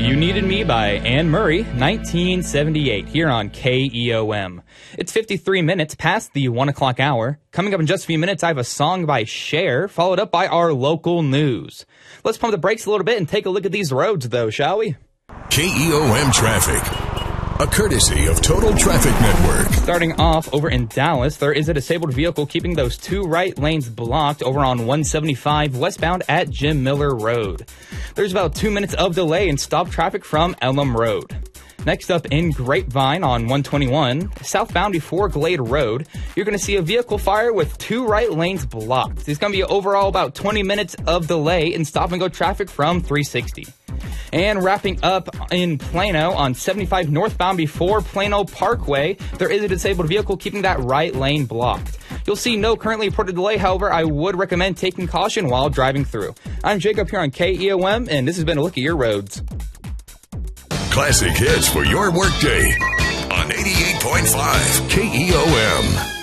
You Needed Me by Anne Murray, 1978, here on KEOM. It's 53 minutes past the 1 o'clock hour. Coming up in just a few minutes, I have a song by Cher, followed up by our local news. Let's pump the brakes a little bit and take a look at these roads, though, shall we? KEOM Traffic, a courtesy of Total Traffic Network. Starting off over in Dallas, there is a disabled vehicle keeping those two right lanes blocked over on 175 westbound at Jim Miller Road. There's about 2 minutes of delay and stop traffic from Elm Road. Next up in Grapevine on 121, southbound before Glade Road, you're going to see a vehicle fire with two right lanes blocked. There's going to be overall about 20 minutes of delay and stop-and-go traffic from 360. And wrapping up in Plano on 75 northbound before Plano Parkway, there is a disabled vehicle keeping that right lane blocked. You'll see no currently reported delay, however, I would recommend taking caution while driving through. I'm Jacob here on KEOM, and this has been a look at your roads. Classic hits for your workday on 88.5 KEOM.